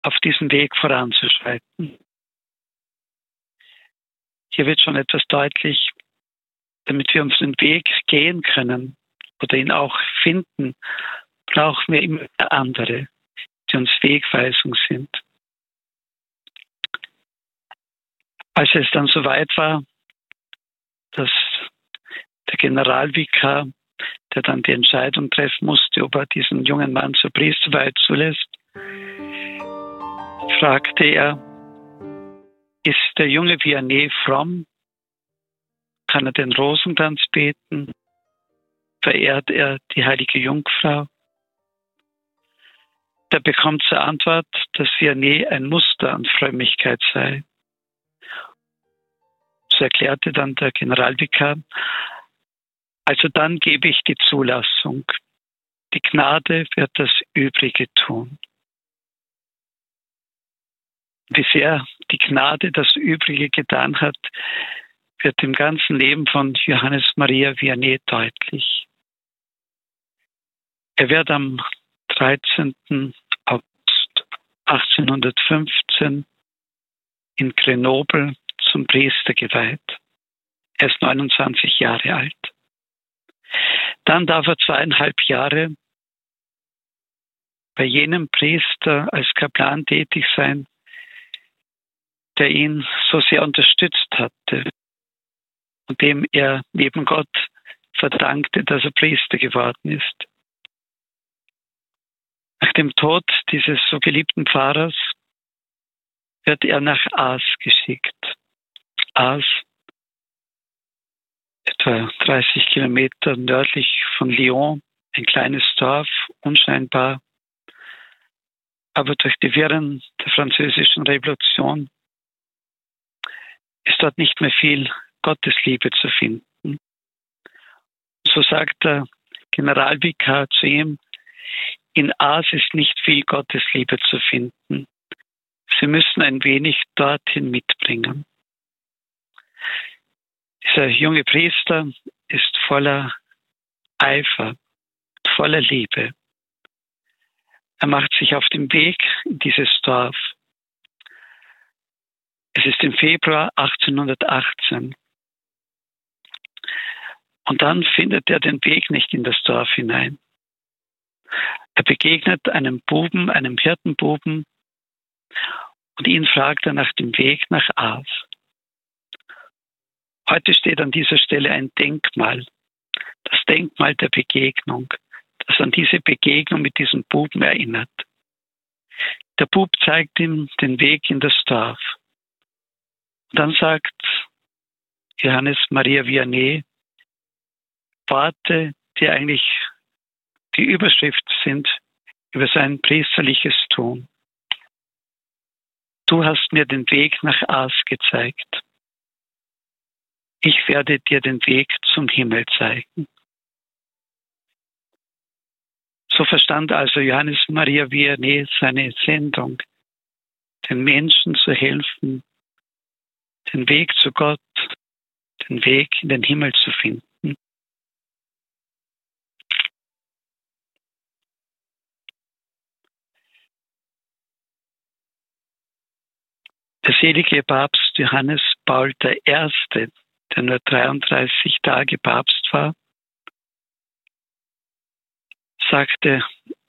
auf diesem Weg voranzuschreiten. Hier wird schon etwas deutlich, damit wir unseren Weg gehen können oder ihn auch finden, brauchen wir immer andere, die uns Wegweisung sind. Als es dann soweit war, dass der Generalvikar, der dann die Entscheidung treffen musste, ob er diesen jungen Mann zur Priesterweihe zulässt, fragte er, ist der junge Vianney fromm? Kann er den Rosenkranz beten? Verehrt er die heilige Jungfrau? Der bekommt zur Antwort, dass Vianney ein Muster an Frömmigkeit sei. So erklärte dann der Generalvikar, also dann gebe ich die Zulassung. Die Gnade wird das Übrige tun. Wie sehr die Gnade das Übrige getan hat, wird im ganzen Leben von Johannes Maria Vianney deutlich. Er wird am 13. August 1815 in Grenoble zum Priester geweiht. Er ist 29 Jahre alt. Dann darf er 2,5 Jahre bei jenem Priester als Kaplan tätig sein, der ihn so sehr unterstützt hatte und dem er neben Gott verdankte, dass er Priester geworden ist. Nach dem Tod dieses so geliebten Pfarrers wird er nach Ars geschickt. Ars, etwa 30 Kilometer nördlich von Lyon, ein kleines Dorf, unscheinbar, aber durch die Wirren der französischen Revolution ist dort nicht mehr viel Gottesliebe zu finden. So sagt der Generalvikar zu ihm, in Ars ist nicht viel Gottesliebe zu finden. Sie müssen ein wenig dorthin mitbringen. Dieser junge Priester ist voller Eifer, voller Liebe. Er macht sich auf den Weg in dieses Dorf. Es ist im Februar 1818. Und dann findet er den Weg nicht in das Dorf hinein. Er begegnet einem Buben, einem Hirtenbuben, und ihn fragt er nach dem Weg nach Ars. Heute steht an dieser Stelle ein Denkmal, das Denkmal der Begegnung, das an diese Begegnung mit diesem Buben erinnert. Der Bub zeigt ihm den Weg in das Dorf. Und dann sagt Johannes Maria Vianney Worte, die eigentlich die Überschrift sind über sein priesterliches Tun. Du hast mir den Weg nach Ars gezeigt. Ich werde dir den Weg zum Himmel zeigen. So verstand also Johannes Maria Vianney seine Sendung, den Menschen zu helfen, den Weg zu Gott, den Weg in den Himmel zu finden. Der selige Papst Johannes Paul I., der nur 33 Tage Papst war, sagte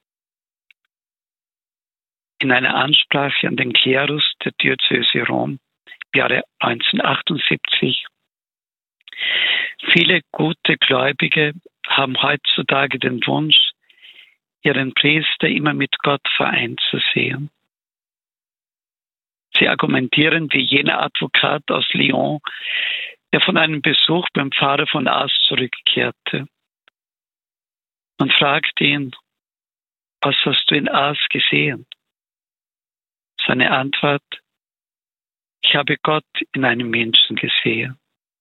in einer Ansprache an den Klerus der Diözese Rom im Jahre 1978, viele gute Gläubige haben heutzutage den Wunsch, ihren Priester immer mit Gott vereint zu sehen. Sie argumentieren wie jener Advokat aus Lyon, der von einem Besuch beim Pfarrer von Ars zurückkehrte. Man fragt ihn, was hast du in Ars gesehen? Seine Antwort, ich habe Gott in einem Menschen gesehen.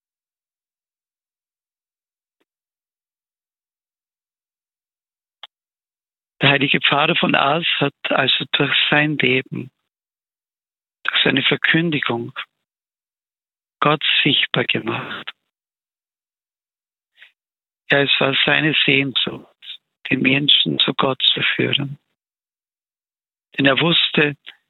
Der heilige Pfarrer von Ars hat also durch sein Leben, durch seine Verkündigung Gott sichtbar gemacht. Ja, es war seine Sehnsucht, die Menschen zu Gott zu führen. Denn er wusste,